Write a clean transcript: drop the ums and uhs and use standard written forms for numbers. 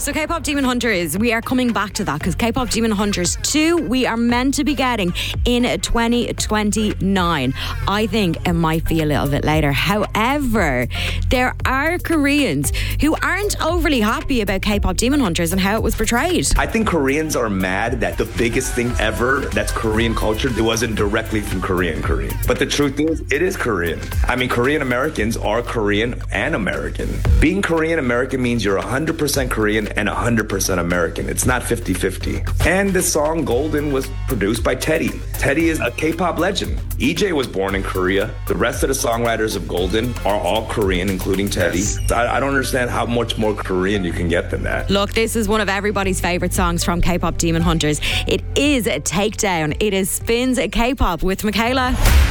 So K-Pop Demon Hunters, we are coming back to that because K-Pop Demon Hunters 2, we are meant to be getting in 2029. I think it might be a little bit later. However, there are Koreans who aren't overly happy about K-Pop Demon Hunters and how it was portrayed. I think Koreans are mad that the biggest thing ever that's Korean culture, it wasn't directly from Korean. But the truth is, it is Korean. I mean, Korean Americans are Korean and American. Being Korean American means you're 100% Korean and 100% American. It's not 50-50. And the song Golden was produced by Teddy. Teddy is a K-pop legend. EJ was born in Korea. The rest of the songwriters of Golden are all Korean, including Teddy. Yes. I don't understand how much more Korean you can get than that. Look, this is one of everybody's favourite songs from K-Pop Demon Hunters. It is a Takedown. It is Spins K-Pop with Michaela.